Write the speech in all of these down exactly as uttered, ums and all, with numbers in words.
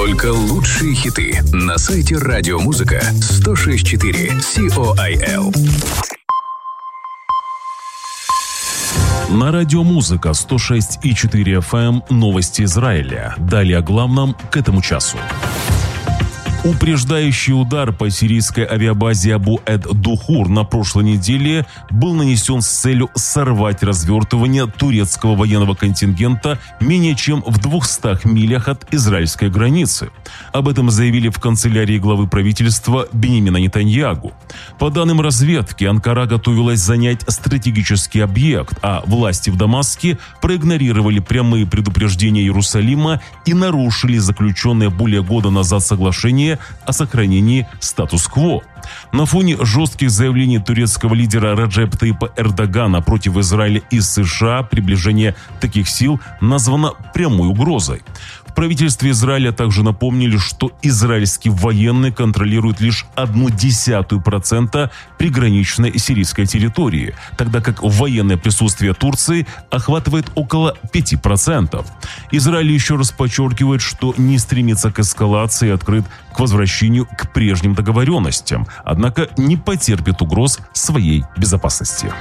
Только лучшие хиты на сайте Радиомузыка сто шесть и четыре си о ай эл. На Радиомузыка сто шесть и четыре эф эм новости Израиля. Далее о главном к этому часу. Упреждающий удар по сирийской авиабазе Абу-эд-Духур на прошлой неделе был нанесен с целью сорвать развертывание турецкого военного контингента менее чем в двухстах милях от израильской границы. Об этом заявили в канцелярии главы правительства Биньямина Нетаньяху. По данным разведки, Анкара готовилась занять стратегический объект, а власти в Дамаске проигнорировали прямые предупреждения Иерусалима и нарушили заключенное более года назад соглашение о сохранении статус-кво. На фоне жестких заявлений турецкого лидера Раджепа Таyyипа Эрдогана против Израиля и США приближение таких сил названо прямой угрозой. В правительстве Израиля также напомнили, что израильские военные контролируют лишь одну десятую процента приграничной сирийской территории, тогда как военное присутствие Турции охватывает около пяти процентов. Израиль еще раз подчеркивает, что не стремится к эскалации и открыт к возвращению к прежним договоренностям, однако не потерпит угроз своей безопасности.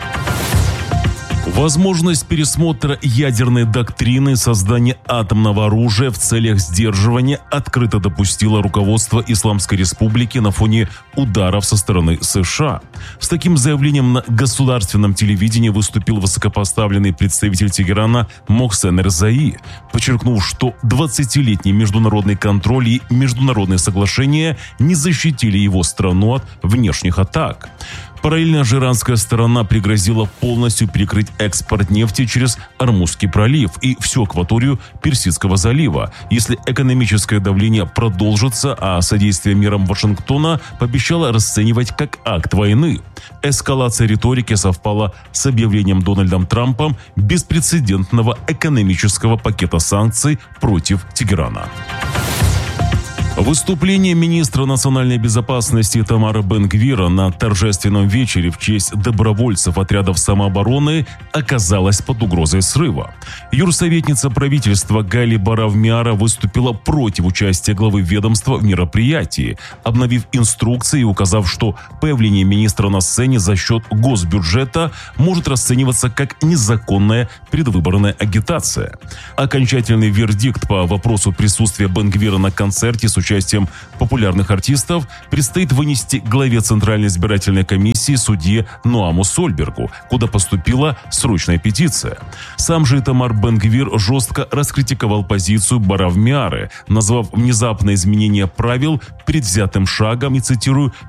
Возможность пересмотра ядерной доктрины создания атомного оружия в целях сдерживания открыто допустило руководство Исламской Республики на фоне ударов со стороны США. С таким заявлением на государственном телевидении выступил высокопоставленный представитель Тегерана Мохсен Резаи, подчеркнув, что двадцатилетний международный контроль и международные соглашения не защитили его страну от внешних атак. Параллельно же иранская сторона пригрозила полностью перекрыть экспорт нефти через Ормузский пролив и всю акваторию Персидского залива, если экономическое давление продолжится, а содействие мерам Вашингтона пообещало расценивать как акт войны. Эскалация риторики совпала с объявлением Дональдом Трампом беспрецедентного экономического пакета санкций против Тегерана. Выступление министра национальной безопасности Итамара Бен-Гвира на торжественном вечере в честь добровольцев отрядов самообороны оказалось под угрозой срыва. Юрсоветница правительства Гали Барав-Миара выступила против участия главы ведомства в мероприятии, обновив инструкции и указав, что появление министра на сцене за счет госбюджета может расцениваться как незаконная предвыборная агитация. Окончательный вердикт по вопросу присутствия Бен-Гвира на концерте с участием популярных артистов предстоит вынести главе Центральной избирательной комиссии судье Ноаму Сольбергу, куда поступила срочная петиция. Сам же Итамар Бен-Гвир жестко раскритиковал позицию Барав-Миары, назвав внезапное изменение правил предвзятым шагом и, цитирую,